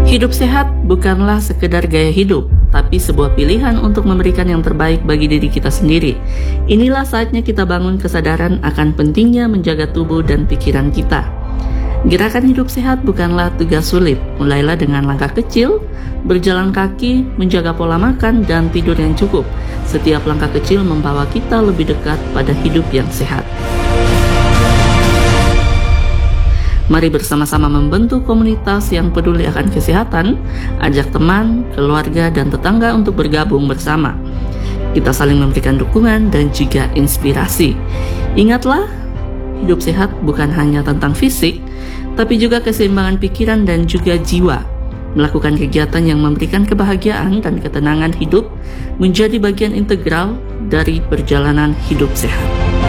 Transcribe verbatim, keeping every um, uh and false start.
Hidup sehat bukanlah sekedar gaya hidup, tapi sebuah pilihan untuk memberikan yang terbaik bagi diri kita sendiri. Inilah saatnya kita bangun kesadaran akan pentingnya menjaga tubuh dan pikiran kita. Gerakan hidup sehat bukanlah tugas sulit. Mulailah dengan langkah kecil, berjalan kaki, menjaga pola makan, dan tidur yang cukup. Setiap langkah kecil membawa kita lebih dekat pada hidup yang sehat. Mari bersama-sama membentuk komunitas yang peduli akan kesehatan, ajak teman, keluarga, dan tetangga untuk bergabung bersama. Kita saling memberikan dukungan dan juga inspirasi. Ingatlah, hidup sehat bukan hanya tentang fisik, tapi juga keseimbangan pikiran dan juga jiwa. Melakukan kegiatan yang memberikan kebahagiaan dan ketenangan hidup menjadi bagian integral dari perjalanan hidup sehat.